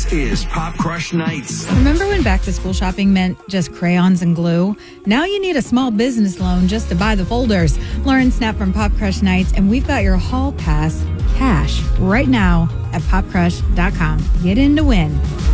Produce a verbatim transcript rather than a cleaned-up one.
This is Pop Crush Nights. Remember when back-to-school shopping meant just crayons and glue? Now you need a small business loan just to buy the folders. Lauren Snap from Pop Crush Nights, and we've got your Hall Pass cash right now at pop crush dot com. Get in to win.